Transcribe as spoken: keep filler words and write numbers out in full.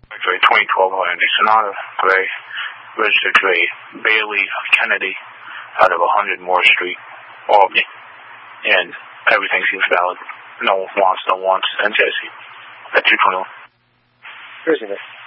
Gray, twenty twelve Hyundai Sonata, gray, registered to a Bailey Kennedy out of one hundred Moore Street, Albany. And everything seems valid. No wants, no wants, and Jesse at two twenty-one. Here's it.